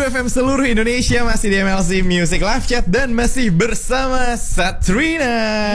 FM seluruh Indonesia, masih di MLC Music Live Chat dan masih bersama Satrina.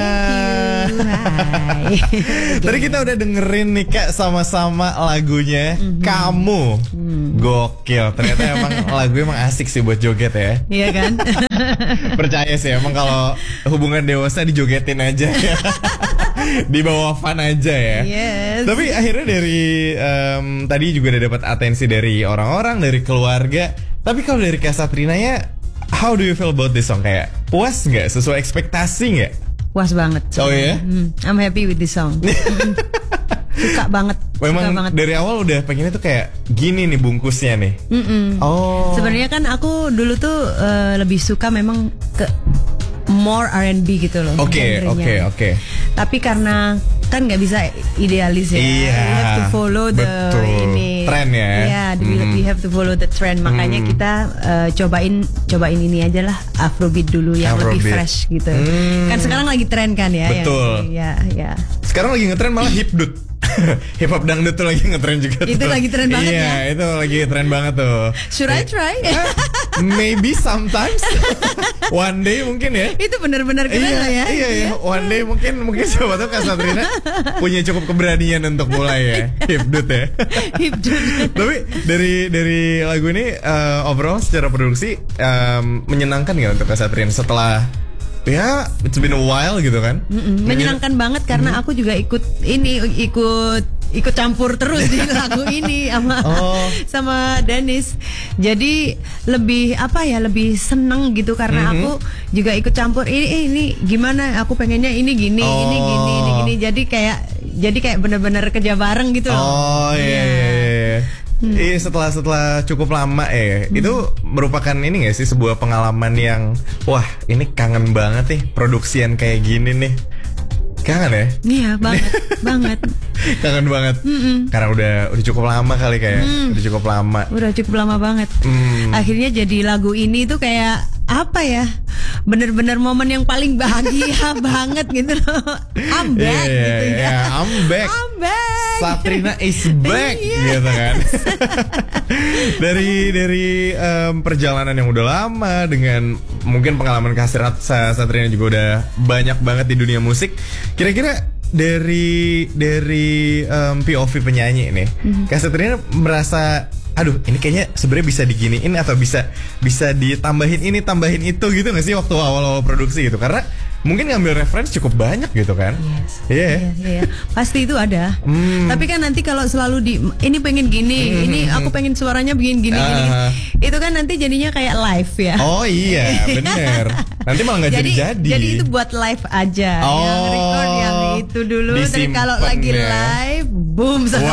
Hai. Tadi kita udah dengerin nih Kak sama-sama lagunya Kamu. Gokil, ternyata emang lagu emang asik sih buat joget ya. Iya kan? Percaya sih emang kalau hubungan dewasa dijogetin aja ya. Di bawah fun aja ya. Yes. Tapi akhirnya dari tadi juga udah dapat atensi dari orang-orang, dari keluarga. Tapi kalau dari Kak Satrina ya, how do you feel about this song? Kayak puas nggak? Sesuai ekspektasi nggak? Puas banget. Oh ya? I'm happy with this song. Suka banget. Memang suka banget. dari awal udah pengennya tuh kayak gini nih bungkusnya nih. Oh. Sebenarnya kan aku dulu tuh lebih suka memang ke more R&B gitu loh. Oke. Tapi karena kan nggak bisa idealis ya. Iya. We have to follow the trend ya. Iya, we have to follow the trend. Makanya kita cobain ini aja lah, Afrobeat dulu yang lebih fresh gitu. Kan sekarang lagi tren kan ya. Betul. Ya. Sekarang lagi ngetren malah hipdut. Hip hop dangdut tuh lagi ngetren juga. Itu lagi tren banget ya. Iya, itu lagi tren banget tuh. Should I try? Maybe sometimes. One day mungkin ya. Itu benar-benar keren loh ya. Iya. One day mungkin siapa tahu Kak Satrina punya cukup keberanian untuk mulai ya. Hipdut ya. Hipdut. Tapi dari lagu ini overall secara produksi menyenangkan nggak untuk Kak Satrina setelah ya it's been a while gitu kan? Menyenangkan banget karena aku juga ikut campur terus di lagu ini sama Dennis. Jadi lebih lebih seneng gitu karena aku juga ikut campur ini gimana, aku pengennya ini gini. Jadi kayak benar-benar kerja bareng gitu loh. Oh iya. Setelah cukup lama itu merupakan ini gak sih sebuah pengalaman yang wah ini kangen banget nih produksian kayak gini nih. Kangen ya? Iya banget. Kangen banget. Karena udah cukup lama kali kayak. Udah cukup lama. Udah cukup lama banget. Akhirnya jadi lagu ini tuh kayak apa ya? Bener-bener momen yang paling bahagia banget gitu loh. I'm back gitu ya. I'm back. Satrina is back gitu kan. dari perjalanan yang udah lama dengan mungkin pengalaman kehadiran Satrina juga udah banyak banget di dunia musik. Kira-kira dari POV penyanyi nih, Kak Satrina merasa aduh ini kayaknya sebenarnya bisa diginiin atau bisa ditambahin ini tambahin itu gitu nggak sih waktu awal produksi gitu, karena mungkin ngambil referensi cukup banyak gitu kan. Iya. Pasti itu ada. Tapi kan nanti kalau selalu ini pengen gini, ini aku pengen suaranya begini gini. Itu kan nanti jadinya kayak live ya. Oh iya, bener. Nanti malah nggak jadi. Jadi itu buat live aja. Yang record yang itu dulu. Dan kalau lagi live, boom sama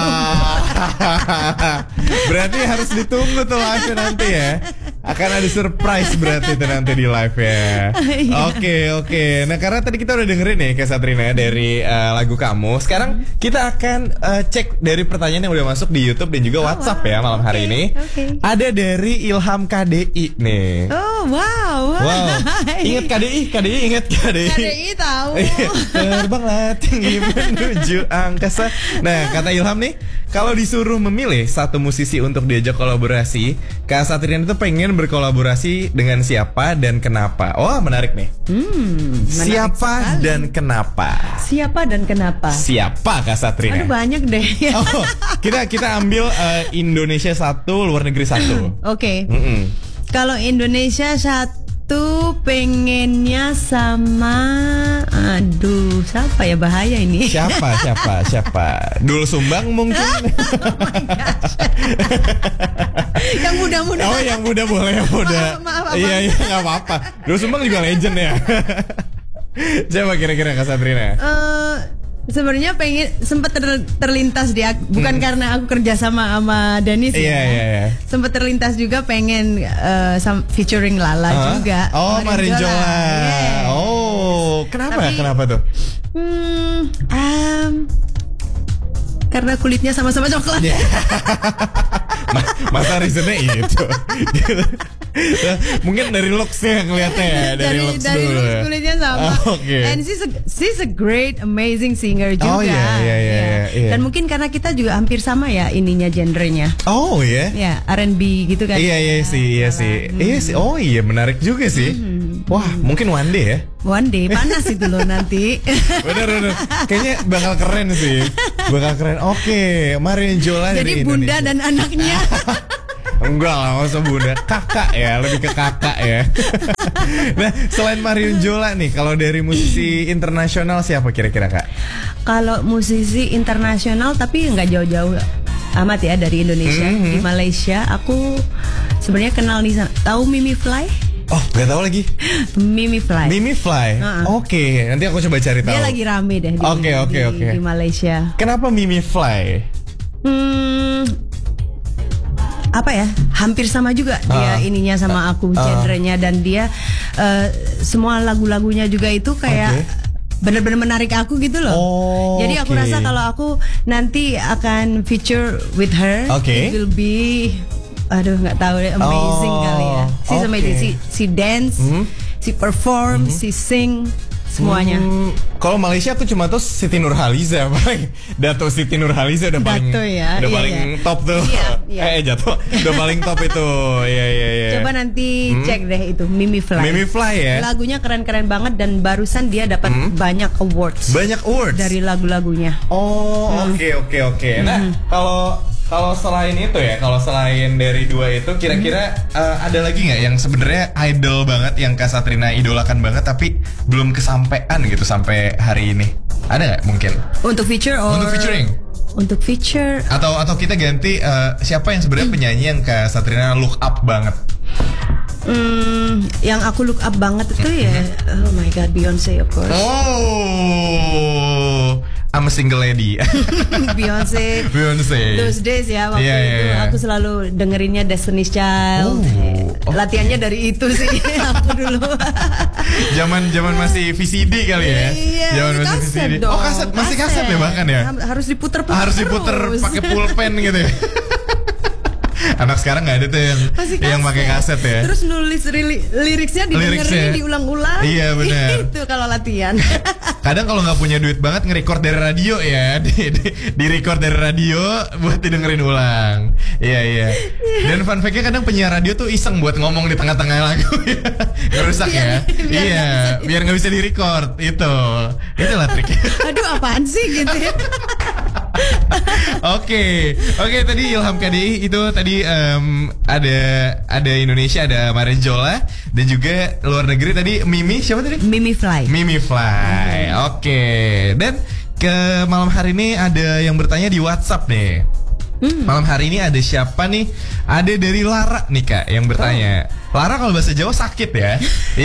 Berarti harus ditunggu tuh live nanti ya. Akan ada surprise berarti itu nanti di live ya. Oke. Nah karena tadi kita udah dengerin nih Kak Satrina dari lagu Kamu. Sekarang kita akan cek dari pertanyaan yang udah masuk di YouTube dan juga WhatsApp ya malam hari ini. Ada dari Ilham KDI nih. Oh wow. Ingat KDI ingat KDI. KDI tahu. Terbanglah tinggi menuju angkasa. Nah kata Ilham nih, kalau disuruh memilih satu musisi untuk diajak kolaborasi, Kak Satrina itu pengen berkolaborasi dengan siapa dan kenapa? Oh menarik nih. Siapa dan kenapa? Siapa Kak Satrina? Aduh banyak deh. Kita ambil Indonesia satu, luar negeri satu. Oke. Kalau Indonesia satu pengennya sama, aduh siapa ya, bahaya ini. Siapa? Dul Sumbang mungkin. Oh my gosh. Yang muda-muda. Oh yang muda boleh, yang muda. Maaf. Iya nggak apa-apa. Dul Sumbang juga legend ya. Siapa kira-kira Kak Satrina? Sebenarnya pengen sempat terlintas di aku, bukan karena aku kerja sama Danis ya. Iya. Sempat terlintas juga pengen featuring Lala juga. Oh Marinjola. Oh kenapa? Tapi, kenapa tuh? Karena kulitnya sama-sama coklat. Masa reasonnya itu. Mungkin dari looks-nya ngeliatnya ya, dari looks dari dulu. looks kulitnya sama. Okay. And she's a great amazing singer juga. Oh iya. Dan mungkin karena kita juga hampir sama ya ininya genrenya. Oh iya. Ya, R&B gitu kan. Iya sih. Oh iya, menarik juga sih. Wah, mungkin one day ya. One day panas itu loh nanti. Bener. Kayaknya bakal keren sih. Bakal keren. Oke, Marion Jola dari Jadi bunda Indonesia. dan anaknya. Enggak lah, masa bunda. Kakak ya, lebih ke kakak ya. Nah, selain Marion Jola nih, kalau dari musisi internasional siapa kira-kira Kak? Kalau musisi internasional tapi nggak jauh-jauh amat ya dari Indonesia. Di Malaysia aku sebenarnya kenal nih, tahu Mimi Fly? Oh, nggak tahu lagi. Mimi Fly. Mimi Fly. Oke, nanti aku coba cari tahu. Dia lagi rame deh di Malaysia. Kenapa Mimi Fly? Apa ya, hampir sama juga dia ininya sama aku, genrenya, dan dia semua lagu-lagunya juga itu kayak benar-benar menarik aku gitu loh. Jadi aku rasa kalau aku nanti akan feature with her, it will be, aduh nggak tahu deh, amazing kali ya. She's amazing. Si dance, si perform, si sing, semuanya. Kalau Malaysia aku cuma tuh Siti Nurhaliza, paling Dato Siti Nurhaliza udah paling paling top tuh. Jatuh udah paling top itu. Iya. Coba nanti cek deh itu Mimi Fly. Mimi Fly ya. Lagunya keren-keren banget dan barusan dia dapat banyak awards. Banyak awards dari lagu-lagunya. Oke. Nah, kalau selain itu ya, kalau selain dari dua itu, kira-kira ada lagi nggak yang sebenarnya idol banget, yang Kak Satrina idolakan banget tapi belum kesampaian gitu sampai hari ini? Ada nggak mungkin? Untuk feature or untuk featuring? Untuk feature atau kita ganti siapa yang sebenarnya penyanyi yang Kak Satrina look up banget? Yang aku look up banget itu ya, oh my god, Beyonce of course. Oh, I'm a single lady. Beyonce. Those days ya, waktu itu aku selalu dengerinnya Destiny's Child. Latihannya dari itu sih aku dulu. Zaman masih VCD kali ya. Zaman masih VCD. Dong, masih kaset ya bahkan ya. Harus diputer pakai pulpen gitu ya. Anak sekarang nggak ada tuh yang pakai kaset ya. Terus nulis liriknya didengerin diulang-ulang. Iya benar. Itu kalau latihan. Kadang kalau nggak punya duit banget nge-record dari radio ya, di record dari radio buat didengerin ulang. Iya. Dan fun fact-nya kadang penyiar radio tuh iseng buat ngomong di tengah-tengah lagu ya. Ngerusak ya. Biar nggak bisa di-record. Itulah triknya. Aduh, apaan sih gitu ya. Oke, tadi Ilham KDI itu tadi ada Indonesia, ada Marion Jola, dan juga luar negeri tadi Mimi, siapa tadi? Mimi Fly. Oke. Dan ke malam hari ini ada yang bertanya di WhatsApp nih. Malam hari ini ada siapa nih? Ada dari Lara nih Kak yang bertanya. Lara kalau bahasa Jawa sakit ya.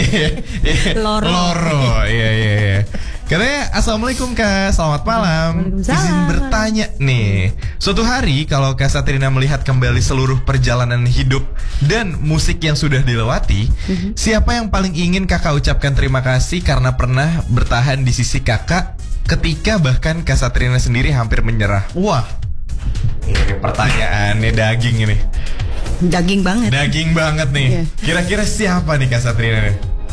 Loro. Iya. Katanya, Assalamualaikum Kak, selamat malam. Izin bertanya nih, suatu hari kalau Kak Satrina melihat kembali seluruh perjalanan hidup dan musik yang sudah dilewati, siapa yang paling ingin Kakak ucapkan terima kasih karena pernah bertahan di sisi Kakak ketika bahkan Kak Satrina sendiri hampir menyerah? Wah, ini pertanyaannya daging ini. Daging banget nih. Kira-kira siapa nih Kak Satrina nih?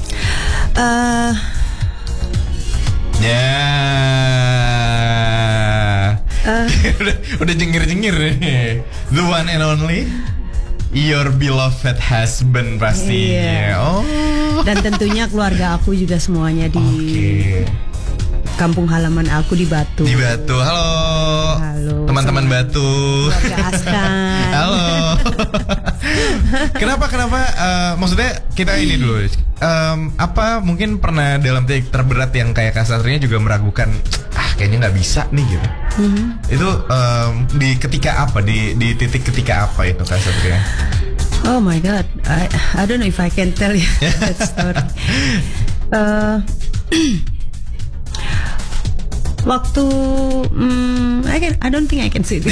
Udah jengir-jengir nih. The one and only, your beloved husband pastinya. Dan tentunya keluarga aku juga semuanya di kampung halaman aku di Batu. Halo. Teman-teman Batu. Keluarga Askan. Halo. Kenapa? Maksudnya kita ini dulu. Apa mungkin pernah dalam titik terberat yang kayak Kak Satrina juga meragukan, kayaknya nggak bisa nih gitu. Itu di ketika apa? Di titik ketika apa itu Kak Satrina? Oh my god, I don't know if I can tell you that story. Waktu I don't think I can say this.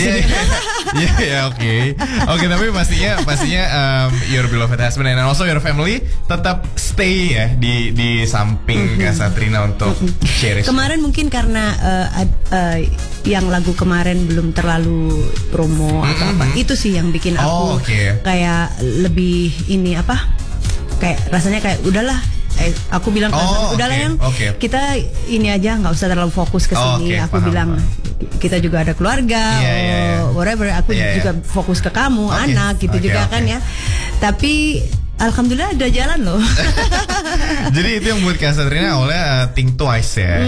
Oke, tapi pastinya your beloved husband and also your family tetap stay ya di samping Kak Satrina untuk cherish. Kemarin mungkin karena yang lagu kemarin belum terlalu promo atau apa, itu sih yang bikin aku kayak lebih ini kayak rasanya kayak udahlah. Aku bilang udahlah yang kita ini aja nggak usah terlalu fokus ke sini. Aku bilang kita juga ada keluarga, whatever. Aku juga fokus ke kamu, anak gitu juga kan ya. Tapi alhamdulillah ada jalan loh. Jadi itu yang buat Kak Satrina awalnya think twice ya.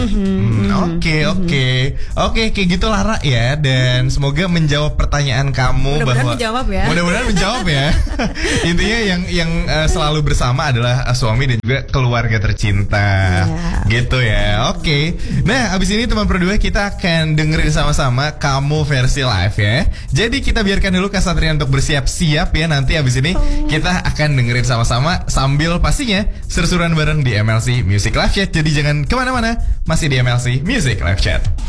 Oke, kayak gitu Lara ya. Dan semoga menjawab pertanyaan kamu. Mudah-mudahan menjawab ya. Intinya yang selalu bersama adalah suami dan juga keluarga tercinta. Gitu ya. Oke. Nah, abis ini teman berdua kita akan dengerin sama-sama Kamu versi live ya. Jadi kita biarkan dulu Kak Satrina untuk bersiap-siap ya. Nanti abis ini kita akan dengerin sama-sama sambil pastinya seru-seruan bareng di MLC Music Live Chat. Jadi jangan kemana-mana, masih di MLC Music Live Chat.